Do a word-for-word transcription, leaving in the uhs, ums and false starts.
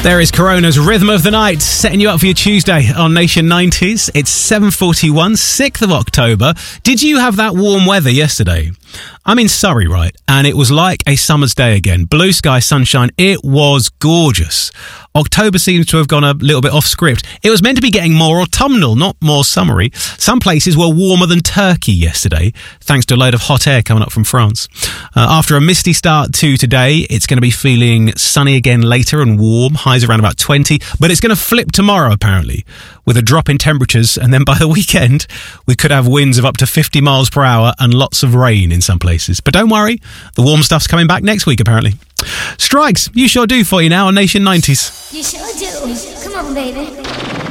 There is Corona's Rhythm of the Night, setting you up for your Tuesday on Nation nineties. It's seven forty-one, sixth of October. Did you have that warm weather yesterday? I'm in Surrey, right? And it was like a summer's day again. Blue sky, sunshine. It was gorgeous. October seems to have gone a little bit off script. It was meant to be getting more autumnal, not more summery. Some places were warmer than Turkey yesterday, thanks to a load of hot air coming up from France. Uh, after a misty start to today, it's going to be feeling sunny again later and warm. Highs around about twenty. But it's going to flip tomorrow, apparently, with a drop in temperatures. And then by the weekend, we could have winds of up to fifty miles per hour and lots of rain in some places. But don't worry, the warm stuff's coming back next week, apparently. Strikes, you sure do for you now on Nation nineties. You sure do. Come on, baby.